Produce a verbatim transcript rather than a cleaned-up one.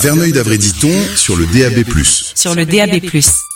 Verneuil-d'Avray-Ditton sur le D A B plus. Sur le D A B plus.